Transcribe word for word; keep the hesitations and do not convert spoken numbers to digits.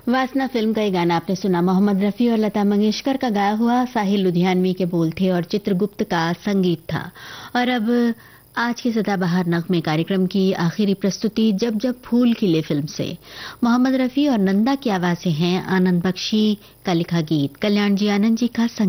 वासना फिल्म का ये गाना आपने सुना। मोहम्मद रफ़ी और लता मंगेशकर का गाया हुआ, साहिल लुधियानवी के बोल थे और चित्रगुप्त का संगीत था। और अब आज के सदाबहार नगमे कार्यक्रम की आखिरी प्रस्तुति जब जब फूल खिले फिल्म से मोहम्मद रफ़ी और नंदा की आवाजें हैं। आनंद बख्शी का लिखा गीत, कल्याण जी आनंद जी का संगीत।